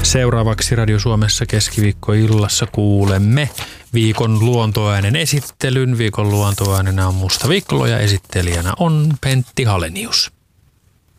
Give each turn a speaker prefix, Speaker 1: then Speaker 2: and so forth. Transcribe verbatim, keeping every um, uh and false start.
Speaker 1: Seuraavaksi Radio Suomessa keskiviikkoillassa kuulemme viikon luontoäänen esittelyn. Viikon luontoäänenä on Musta Vikkolo ja esittelijänä on Pentti Halenius.